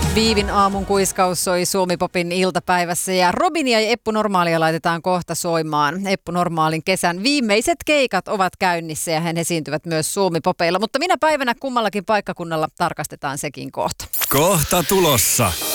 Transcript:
Viivin aamun kuiskaus soi Suomi-popin iltapäivässä ja Robinia ja Eppu Normaalia laitetaan kohta soimaan. Eppu Normaalin kesän viimeiset keikat ovat käynnissä ja hän esiintyvät myös Suomi-popeilla, mutta minä päivänä kummallakin paikkakunnalla tarkastetaan sekin kohta. Kohta tulossa.